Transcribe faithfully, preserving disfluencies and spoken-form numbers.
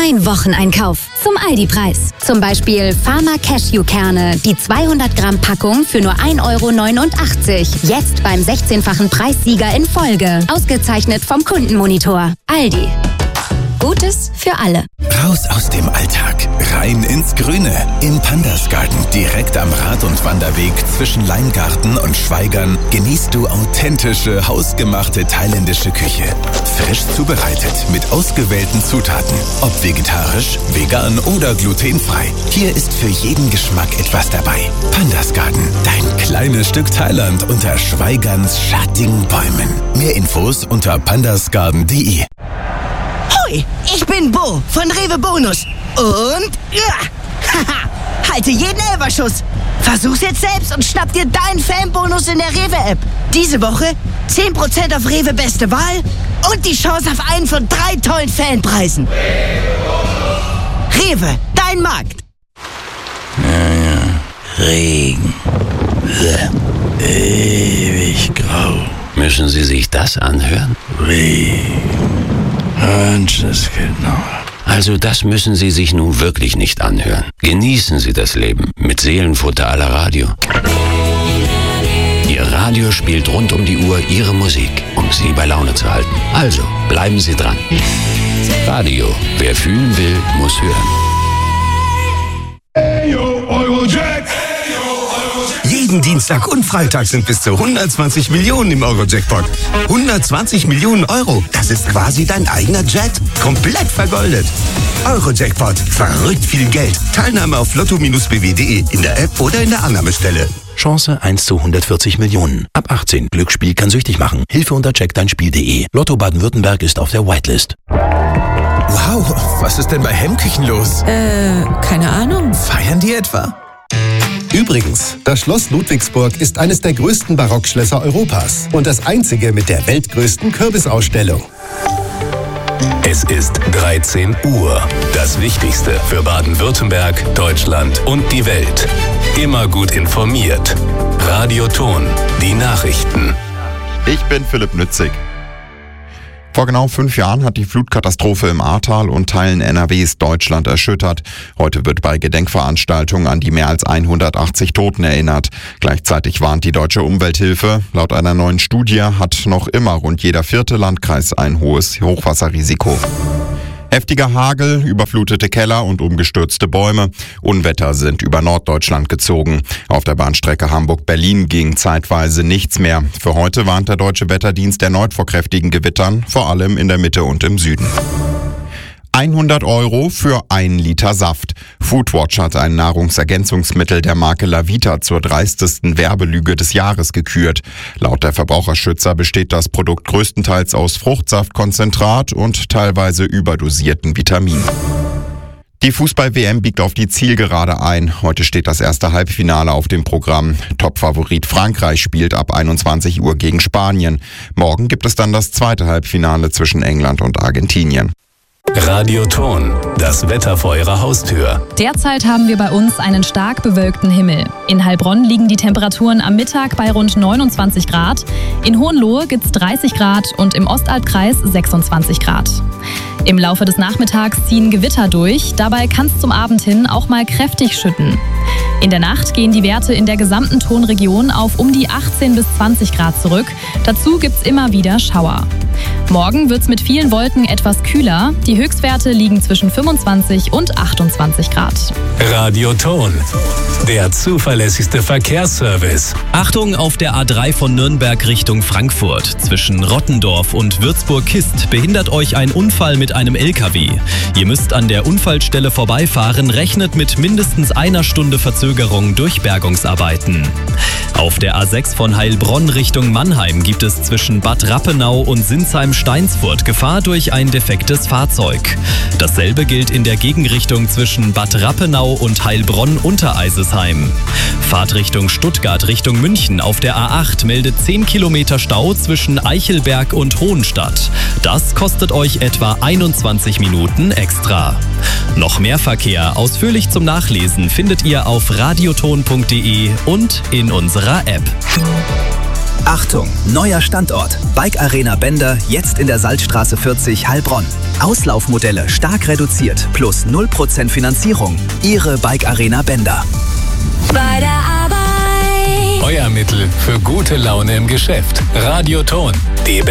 Dein Wocheneinkauf zum Aldi-Preis. Zum Beispiel Farmer Cashew-Kerne, die zweihundert Gramm Packung für nur ein Euro neunundachtzig. Jetzt beim sechzehnfachen Preissieger in Folge. Ausgezeichnet vom Kundenmonitor. Aldi. Gutes für alle. Raus aus dem Alltag, rein ins Grüne. Im Pandas Garten, direkt am Rad- und Wanderweg zwischen Leingarten und Schweigern, genießt du authentische, hausgemachte thailändische Küche. Frisch zubereitet, mit ausgewählten Zutaten. Ob vegetarisch, vegan oder glutenfrei. Hier ist für jeden Geschmack etwas dabei. Pandas Garten, dein kleines Stück Thailand unter Schweigerns schattigen Bäumen. Mehr Infos unter pandasgarden punkt de. Hoi, ich bin Bo von Rewe Bonus. Und ja, haha, halte jeden Elferschuss. Versuch's jetzt selbst und schnapp dir deinen Fanbonus in der Rewe-App. Diese Woche zehn Prozent auf Rewe Beste Wahl und die Chance auf einen von drei tollen Fanpreisen. Rewe, dein Markt. Ja, ja. Regen. Ewig grau. Müssen Sie sich das anhören? Regen. Genau. Also das müssen Sie sich nun wirklich nicht anhören. Genießen Sie das Leben mit Seelenfutter à la Radio. Ihr Radio spielt rund um die Uhr Ihre Musik, um Sie bei Laune zu halten. Also bleiben Sie dran. Radio, wer fühlen will, muss hören. Ayo, Eurojack. Jeden Dienstag und Freitag sind bis zu hundertzwanzig Millionen im Euro-Jackpot. hundertzwanzig Millionen Euro, das ist quasi dein eigener Jet. Komplett vergoldet. Euro-Jackpot, verrückt viel Geld. Teilnahme auf lotto b w punkt de, in der App oder in der Annahmestelle. Chance eins zu hundertvierzig Millionen. Ab achtzehn. Glücksspiel kann süchtig machen. Hilfe unter check dein spiel punkt de. Lotto Baden-Württemberg ist auf der Whitelist. Wow, was ist denn bei Hemmküchen los? Äh, keine Ahnung. Feiern die etwa? Übrigens, das Schloss Ludwigsburg ist eines der größten Barockschlösser Europas und das einzige mit der weltgrößten Kürbisausstellung. Es ist dreizehn Uhr. Das Wichtigste für Baden-Württemberg, Deutschland und die Welt. Immer gut informiert. Radio Ton, die Nachrichten. Ich bin Philipp Nützig. Vor genau fünf Jahren hat die Flutkatastrophe im Ahrtal und Teilen N R Ws Deutschland erschüttert. Heute wird bei Gedenkveranstaltungen an die mehr als hundertachtzig Toten erinnert. Gleichzeitig warnt die Deutsche Umwelthilfe. Laut einer neuen Studie hat noch immer rund jeder vierte Landkreis ein hohes Hochwasserrisiko. Heftiger Hagel, überflutete Keller und umgestürzte Bäume. Unwetter sind über Norddeutschland gezogen. Auf der Bahnstrecke Hamburg-Berlin ging zeitweise nichts mehr. Für heute warnt der Deutsche Wetterdienst erneut vor kräftigen Gewittern, vor allem in der Mitte und im Süden. hundert Euro für einen Liter Saft. Foodwatch hat ein Nahrungsergänzungsmittel der Marke Lavita zur dreistesten Werbelüge des Jahres gekürt. Laut der Verbraucherschützer besteht das Produkt größtenteils aus Fruchtsaftkonzentrat und teilweise überdosierten Vitaminen. Die Fußball-W M biegt auf die Zielgerade ein. Heute steht das erste Halbfinale auf dem Programm. Topfavorit Frankreich spielt ab einundzwanzig Uhr gegen Spanien. Morgen gibt es dann das zweite Halbfinale zwischen England und Argentinien. Radio Ton, das Wetter vor Ihrer Haustür. Derzeit haben wir bei uns einen stark bewölkten Himmel. In Heilbronn liegen die Temperaturen am Mittag bei rund neunundzwanzig Grad. In Hohenlohe gibt's dreißig Grad und im Ostalbkreis sechsundzwanzig Grad. Im Laufe des Nachmittags ziehen Gewitter durch. Dabei kann es zum Abend hin auch mal kräftig schütten. In der Nacht gehen die Werte in der gesamten Tonregion auf um die achtzehn bis zwanzig Grad zurück. Dazu gibt's immer wieder Schauer. Morgen wird's mit vielen Wolken etwas kühler. Die Höchstwerte liegen zwischen fünfundzwanzig und achtundzwanzig Grad. Radio Ton, der zuverlässigste Verkehrsservice. Achtung auf der A drei von Nürnberg Richtung Frankfurt. Zwischen Rottendorf und Würzburg-Kist behindert euch ein Unfall mit einem L K W. Ihr müsst an der Unfallstelle vorbeifahren, rechnet mit mindestens einer Stunde Verzögerung durch Bergungsarbeiten. Auf der A sechs von Heilbronn Richtung Mannheim gibt es zwischen Bad Rappenau und Sinsheim-Steinsfurt Gefahr durch ein defektes Fahrzeug. Dasselbe gilt in der Gegenrichtung zwischen Bad Rappenau und Heilbronn-Untereisesheim. Fahrt Richtung Stuttgart Richtung München auf der A acht meldet zehn Kilometer Stau zwischen Eichelberg und Hohenstadt. Das kostet euch etwa einundzwanzig Minuten extra. Noch mehr Verkehr ausführlich zum Nachlesen findet ihr auf radioton punkt de und in unserer App. Achtung, neuer Standort. Bike Arena Bender, jetzt in der Salzstraße vierzig, Heilbronn. Auslaufmodelle stark reduziert, plus null Prozent Finanzierung. Ihre Bike Arena Bender. Bei der Arbeit. Euer Mittel für gute Laune im Geschäft. Radio Ton. Die